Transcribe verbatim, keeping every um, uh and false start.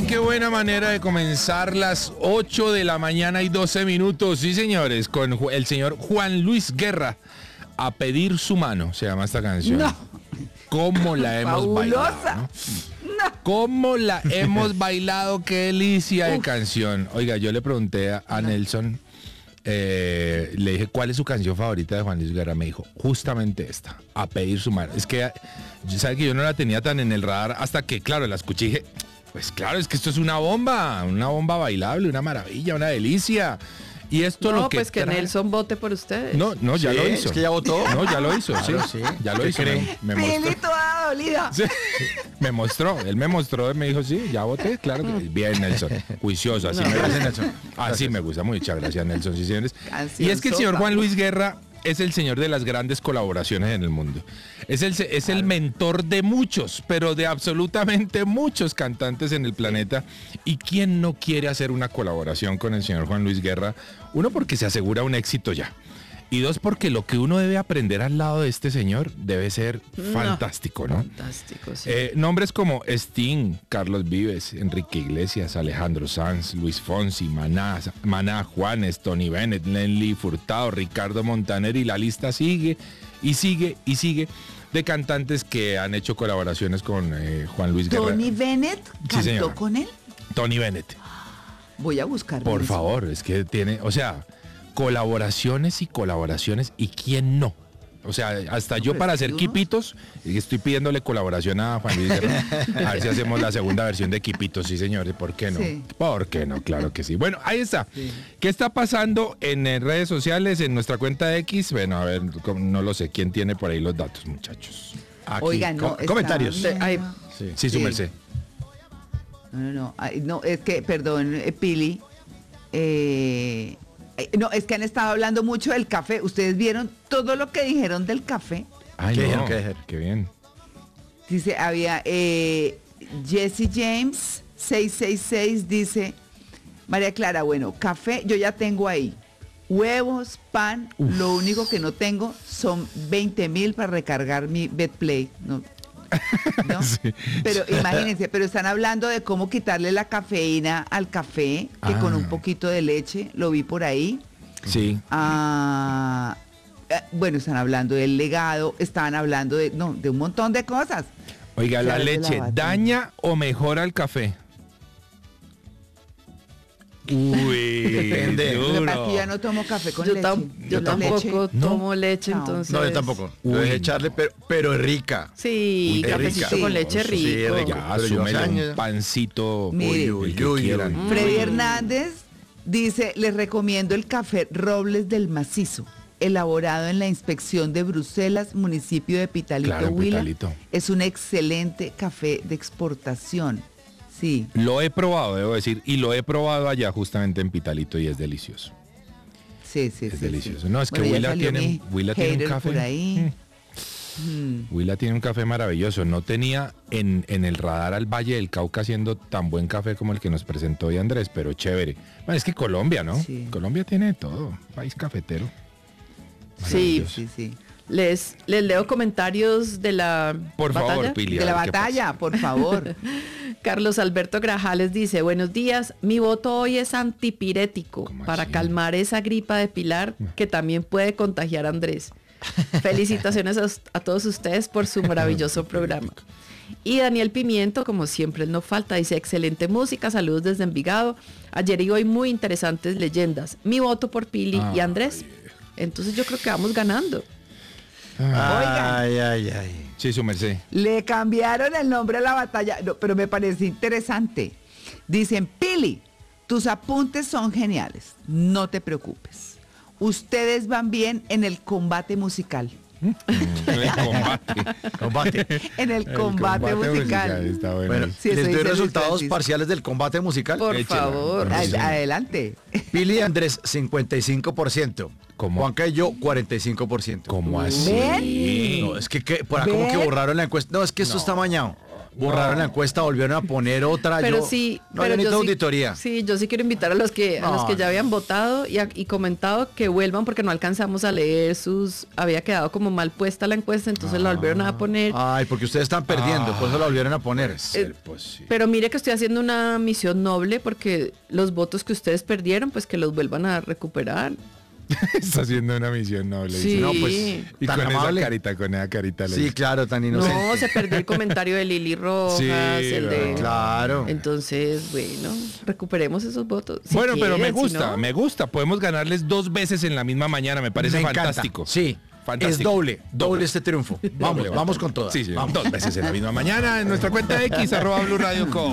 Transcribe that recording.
qué buena manera de comenzar las ocho de la mañana y doce minutos. Sí, señores, con el señor Juan Luis Guerra. A pedir su mano, se llama esta canción. No. ¿Cómo la hemos Fabulosa. bailado? ¿no? No. ¿Cómo la hemos bailado? Qué delicia de Uf. canción. Oiga, yo le pregunté a, a no. Nelson, eh, le dije, ¿cuál es su canción favorita de Juan Luis Guerra? Me dijo, justamente esta, A pedir su mano. Es que, ¿sabe que yo no la tenía tan en el radar hasta que, claro, la escuché y dije, pues claro, es que esto es una bomba, una bomba bailable, una maravilla, una delicia. Y esto no, lo que pues que trae... Nelson vote por ustedes. No, no, ya sí, lo hizo. Es que ya votó. No, ya lo hizo, sí, sí. Ya lo hizo. Me, me mostró. toda dolida. Sí, me mostró, él me mostró, me dijo, sí, ya voté, claro que bien, Nelson. Juicioso, así no, me gusta, Nelson. Así me gusta, muchas gracias, Nelson. Sí, señores. Y es que el señor Juan Luis Guerra es el señor de las grandes colaboraciones en el mundo. Es el, es el mentor de muchos, pero de absolutamente muchos cantantes en el planeta. ¿Y quién no quiere hacer una colaboración con el señor Juan Luis Guerra? Uno, porque se asegura un éxito ya. Y dos, porque lo que uno debe aprender al lado de este señor debe ser no, fantástico, ¿no? Fantástico, sí. Eh, nombres como Sting, Carlos Vives, Enrique Iglesias, Alejandro Sanz, Luis Fonsi, Maná, Maná Juanes, Tony Bennett, Lenny Furtado, Ricardo Montaner, y la lista sigue y sigue y sigue de cantantes que han hecho colaboraciones con eh, Juan Luis Guerra. ¿Tony Bennett cantó sí, con él? Tony Bennett. Voy a buscar. Por eso. favor, es que tiene, o sea... colaboraciones y colaboraciones, y quién no. O sea, hasta no, yo para hacer Quipitos, estoy pidiéndole colaboración a Juan Luis Guerra. A ver si hacemos la segunda versión de Quipitos, sí señores, ¿por qué no? Sí. ¿Por qué no? Claro que sí. Bueno, ahí está. Sí. ¿Qué está pasando en redes sociales, en nuestra cuenta de X? Bueno, a ver, no lo sé, ¿quién tiene por ahí los datos, muchachos? Aquí. Oigan, no, Com comentarios. Ay, sí, sí, su merced. No, no, no, Ay, no, es que, perdón, eh, Pili, eh... No, es que han estado hablando mucho del café. ¿Ustedes vieron todo lo que dijeron del café? Ay, ¿Qué, no, qué, qué bien. Dice, había eh, Jesse James seiscientos sesenta y seis, dice, María Clara, bueno, café yo ya tengo ahí. Huevos, pan, Uf. Lo único que no tengo son veinte mil para recargar mi Betplay. No, ¿no? Sí. Pero imagínense, pero están hablando de cómo quitarle la cafeína al café, que ah. con un poquito de leche, lo vi por ahí. Sí. Ah, eh, bueno, están hablando del legado, estaban hablando de, no, de un montón de cosas. Oiga, ¿la leche la daña o mejora el café? Uy, depende. Aquí ya no tomo café con yo leche. Tam, yo, yo tampoco leche. tomo leche, no. entonces. No, yo tampoco. Puedes echarle, pero, pero es rica. Sí, Uy, cafecito rica. con leche rico. Sí, es rico. Ya, súmele un pancito. Mire, uy, uy, uy, uy, mm. Freddy Hernández dice, les recomiendo el café Robles del Macizo, elaborado en la inspección de Bruselas, municipio de Pitalito, claro, Huila. Pitalito. Es un excelente café de exportación. Sí. Lo he probado, debo decir, y lo he probado allá justamente en Pitalito y es delicioso. Sí, sí, es sí. delicioso. Sí. No, es que bueno, Huila tiene, Huila tiene un café. Por ahí. Mm. Huila tiene un café maravilloso. No tenía en, en el radar al Valle del Cauca haciendo tan buen café como el que nos presentó hoy Andrés, pero chévere. Bueno, es que Colombia, ¿no? Sí. Colombia tiene todo, país cafetero. Sí, sí, sí. Les, les leo comentarios de la Por batalla. favor, Pili. De la batalla, por favor. Carlos Alberto Grajales dice, buenos días, mi voto hoy es antipirético para así? calmar esa gripa de Pilar que también puede contagiar a Andrés. Felicitaciones a, a todos ustedes por su maravilloso programa. Y Daniel Pimiento, como siempre no falta, dice, excelente música, saludos desde Envigado. Ayer y hoy muy interesantes leyendas. Mi voto por Pili ah, y Andrés. Entonces yo creo que vamos ganando. Ay, ay, ay. Sí, su merced. Le cambiaron el nombre a la batalla, no, pero me parece interesante. Dicen, Pili, tus apuntes son geniales, no te preocupes. Ustedes van bien en el combate musical. En el combate. combate. En el, el combate, combate musical. musical está bueno. Bueno, sí, les doy resultados parciales del combate musical. Por Échela, favor. Ad adelante. Pili y Andrés, cincuenta y cinco por ciento. ¿Cómo? Juanca y yo, cuarenta y cinco por ciento. ¿Cómo así? ¿Ven? No, es que, que por acá como que borraron la encuesta. No, es que esto no. está mañado. borraron No. la encuesta, volvieron a poner otra. Pero yo, sí, no pero había yo ni sí, auditoría. sí, yo sí quiero invitar a los que a los que No, ya no. habían votado y, a- y comentado que vuelvan porque no alcanzamos a leer sus, había quedado como mal puesta la encuesta, entonces la volvieron a poner. Ay, porque ustedes están perdiendo, por eso la volvieron a poner. Puede ser posible. Pero mire que estoy haciendo una misión noble porque los votos que ustedes perdieron, pues que los vuelvan a recuperar. Está haciendo una misión noble. Sí. dice. No, pues, Y tan con amable. esa carita, con esa carita. le Sí, dice. claro, tan inocente. No, se perdió el comentario de Lili Rojas, Sí, el de... Claro. Entonces, bueno, recuperemos esos votos. Si Bueno, pero me quieren, si gusta, no- me gusta. Podemos ganarles dos veces en la misma mañana, me parece Me encanta. fantástico. Sí, Fantástico. es doble, doble este triunfo. Vamos, Doble, vamos con todas. Sí, sí, Vamos. dos veces en la misma mañana en nuestra cuenta X, arroba Blue Radio Co.